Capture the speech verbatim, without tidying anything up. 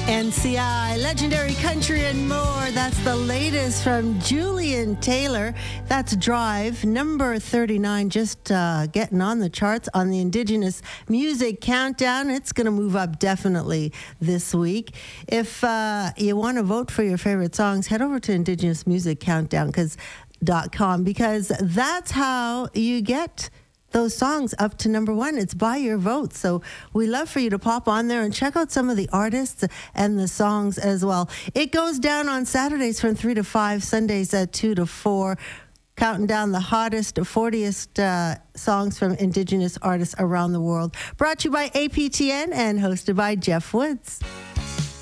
N C I, Legendary Country and More. That's the latest from Julian Taylor. That's Drive, number thirty-nine, just uh, getting on the charts on the Indigenous Music Countdown. It's going to move up definitely this week. If uh, you want to vote for your favorite songs, head over to Indigenous Music Countdown because dot com because that's how you get those songs up to number one. It's by your vote. So we love for you to pop on there and check out some of the artists and the songs as well. It goes down on Saturdays from three to five, Sundays at two to four, counting down the hottest, fortieth uh, songs from Indigenous artists around the world. Brought to you by A P T N and hosted by Jeff Woods.